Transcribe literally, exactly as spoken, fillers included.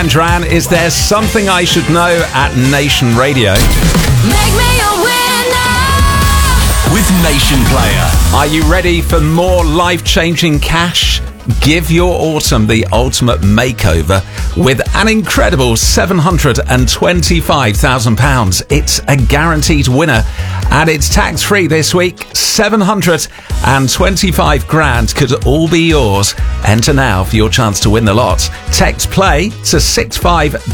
Duran, is there something I should know at Nation Radio? Make me a winner with Nation Player. Are you ready for more life-changing cash? Give your autumn the ultimate makeover with an incredible seven hundred twenty-five thousand pounds. It's a guaranteed winner and it's tax-free this week. seven hundred twenty-five grand could all be yours. Enter now for your chance to win the lot. Text play to six five